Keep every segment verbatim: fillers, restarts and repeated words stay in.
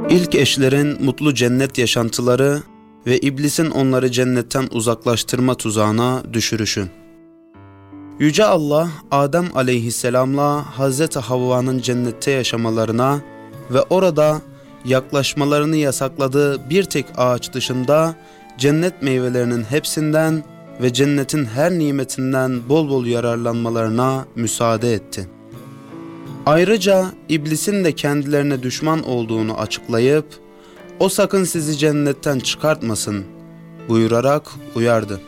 İlk eşlerin mutlu cennet yaşantıları ve iblisin onları cennetten uzaklaştırma tuzağına düşürüşü. Yüce Allah, Adem aleyhisselamla Hazreti Havva'nın cennette yaşamalarına ve orada yaklaşmalarını yasakladığı bir tek ağaç dışında cennet meyvelerinin hepsinden ve cennetin her nimetinden bol bol yararlanmalarına müsaade etti. Ayrıca iblisin de kendilerine düşman olduğunu açıklayıp, "O sakın sizi cennetten çıkartmasın" buyurarak uyardı.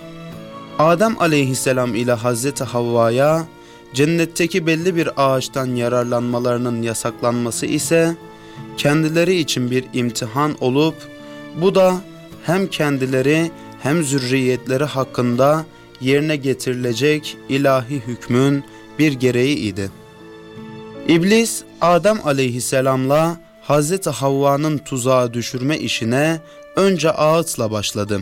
Adem aleyhisselam ile Hazreti Havva'ya cennetteki belli bir ağaçtan yararlanmalarının yasaklanması ise kendileri için bir imtihan olup, bu da hem kendileri hem zürriyetleri hakkında yerine getirilecek ilahi hükmün bir gereği idi. İblis, Adem aleyhisselamla Hazreti Havva'nın tuzağa düşürme işine önce ağıtla başladı.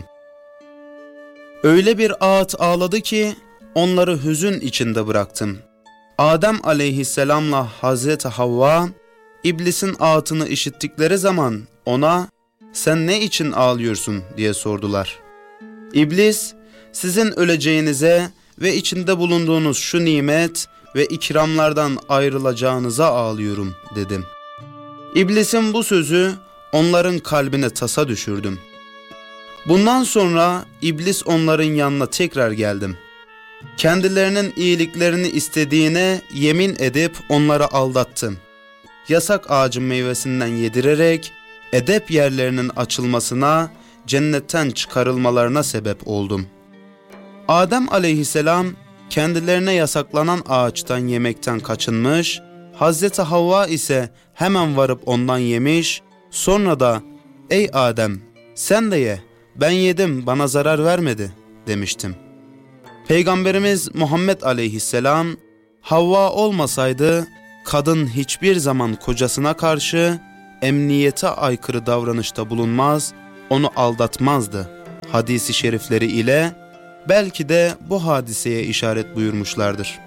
Öyle bir ağıt ağladı ki onları hüzün içinde bıraktım. Adem aleyhisselamla Hazreti Havva, İblisin ağıtını işittikleri zaman ona, "Sen ne için ağlıyorsun?" diye sordular. İblis, "Sizin öleceğinize ve içinde bulunduğunuz şu nimet ve ikramlardan ayrılacağınıza ağlıyorum" dedim. İblisin bu sözü onların kalbine tasa düşürdüm. Bundan sonra iblis onların yanına tekrar geldim. Kendilerinin iyiliklerini istediğine yemin edip onları aldattım. Yasak ağacın meyvesinden yedirerek edep yerlerinin açılmasına, cennetten çıkarılmalarına sebep oldum. Adem aleyhisselam kendilerine yasaklanan ağaçtan yemekten kaçınmış, Hazreti Havva ise hemen varıp ondan yemiş, sonra da "Ey Adem, sen de ye, ben yedim, bana zarar vermedi" demiştim. Peygamberimiz Muhammed aleyhisselam, Havva olmasaydı kadın hiçbir zaman kocasına karşı emniyete aykırı davranışta bulunmaz, onu aldatmazdı hadisi şerifleri ile belki de bu hadiseye işaret buyurmuşlardır.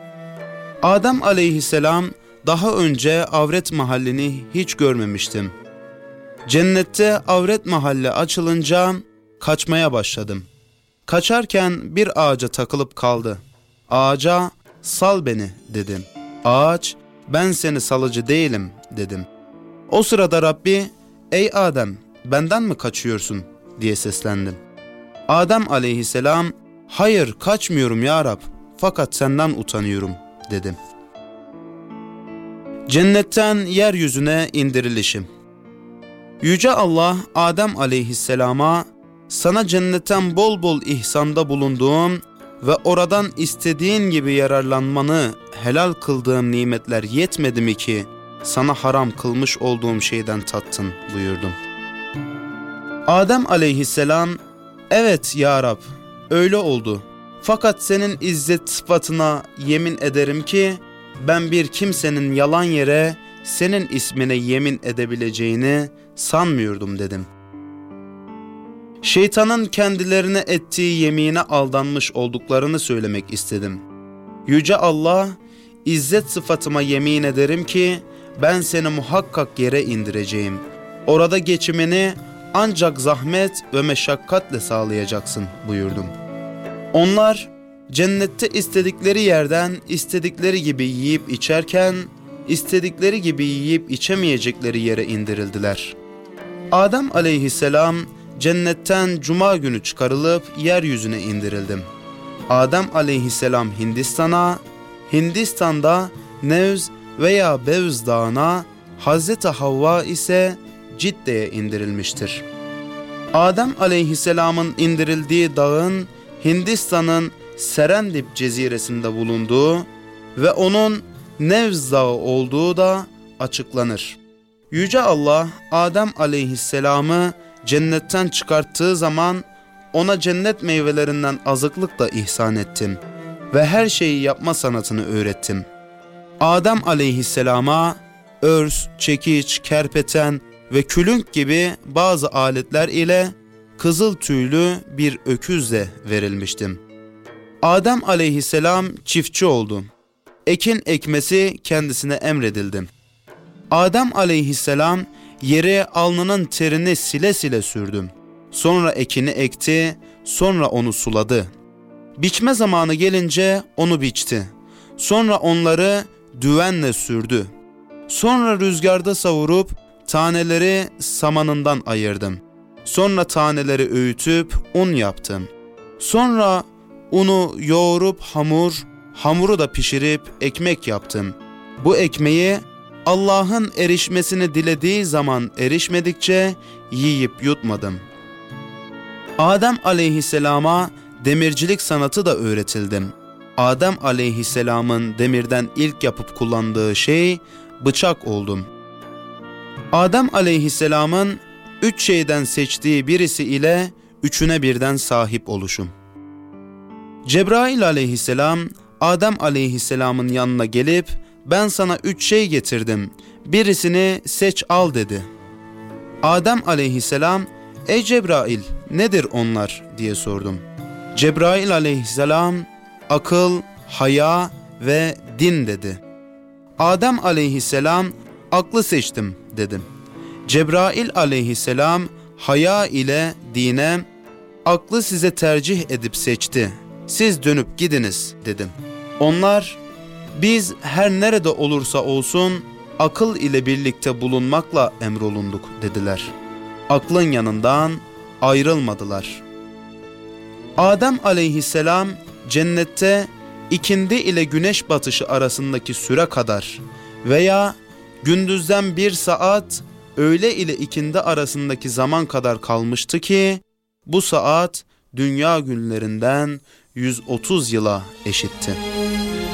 Adem aleyhisselam daha önce avret mahallini hiç görmemiştim. Cennette avret mahalli açılınca kaçmaya başladım. Kaçarken bir ağaca takılıp kaldı. Ağaca "Sal beni" dedim. Ağaç, "Ben seni salıcı değilim" dedim. O sırada Rabbi, "Ey Adem, benden mi kaçıyorsun?" diye seslendim. Adem aleyhisselam, "Hayır, kaçmıyorum ya Rab, fakat senden utanıyorum" dedim. Cennetten yeryüzüne indirilişim. Yüce Allah Adem aleyhisselama, "Sana cennetten bol bol ihsanda bulunduğum ve oradan istediğin gibi yararlanmanı helal kıldığım nimetler yetmedi mi ki sana haram kılmış olduğum şeyden tattın" buyurdum. Adem aleyhisselam, "Evet ya Rab, öyle oldu. Fakat senin izzet sıfatına yemin ederim ki ben bir kimsenin yalan yere senin ismine yemin edebileceğini sanmıyordum" dedim. Şeytanın kendilerine ettiği yemine aldanmış olduklarını söylemek istedim. Yüce Allah, "İzzet sıfatıma yemin ederim ki ben seni muhakkak yere indireceğim. Orada geçimini ancak zahmet ve meşakkatle sağlayacaksın" buyurdum. Onlar cennette istedikleri yerden istedikleri gibi yiyip içerken istedikleri gibi yiyip içemeyecekleri yere indirildiler. Adem aleyhisselam cennetten cuma günü çıkarılıp yeryüzüne indirildim. Adem aleyhisselam Hindistan'a, Hindistan'da Nevz veya Bevz dağına, Hazreti Havva ise Cidde'ye indirilmiştir. Adem aleyhisselamın indirildiği dağın Hindistan'ın Serendip ceziresinde bulunduğu ve onun Nevz dağı olduğu da açıklanır. Yüce Allah Adem aleyhisselamı cennetten çıkarttığı zaman ona cennet meyvelerinden azıklık da ihsan ettim ve her şeyi yapma sanatını öğrettim. Adem aleyhisselama örs, çekiç, kerpeten ve külünk gibi bazı aletler ile kızıl tüylü bir öküz de verilmiştim. Adem aleyhisselam çiftçi oldu. Ekin ekmesi kendisine emredildi. Adem aleyhisselam yeri alnının terini sile sile sürdüm. Sonra ekini ekti, sonra onu suladı. Biçme zamanı gelince onu biçti. Sonra onları düvenle sürdü. Sonra rüzgarda savurup taneleri samanından ayırdım. Sonra taneleri öğütüp un yaptım. Sonra unu yoğurup hamur, hamuru da pişirip ekmek yaptım. Bu ekmeği Allah'ın erişmesini dilediği zaman erişmedikçe yiyip yutmadım. Adem aleyhisselama demircilik sanatı da öğretildim. Adem aleyhisselamın demirden ilk yapıp kullandığı şey bıçak oldum. Adem aleyhisselamın üç şeyden seçtiği birisi ile üçüne birden sahip oluşum. Cebrail aleyhisselam Adem aleyhisselamın yanına gelip ben sana üç şey getirdim, birisini seç al dedi. Adem aleyhisselam ey Cebrail nedir onlar diye sordum. Cebrail aleyhisselam akıl, haya ve din dedi. Adem aleyhisselam aklı seçtim dedim. Cebrail aleyhisselam haya ile dine, aklı size tercih edip seçti. Siz dönüp gidiniz dedim. Onlar biz her nerede olursa olsun akıl ile birlikte bulunmakla emrolunduk dediler. Aklın yanından ayrılmadılar. Adem aleyhisselam cennette ikindi ile güneş batışı arasındaki süre kadar veya gündüzden bir saat öğle ile ikindi arasındaki zaman kadar kalmıştı ki bu saat dünya günlerinden yüz otuz yıla eşitti.